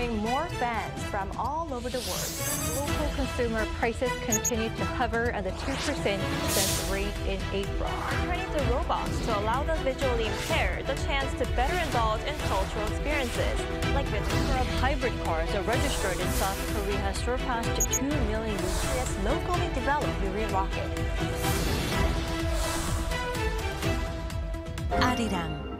drawing more fans from all over the world. Local consumer prices continue to hover at the 2% expense rate in April. Turning to robots to allow the visually impaired the chance to better indulge in cultural experiences. Like the number of hybrid cars are registered in South Korea has surpassed 2 million using its locally developed Yuri rocket. 아리랑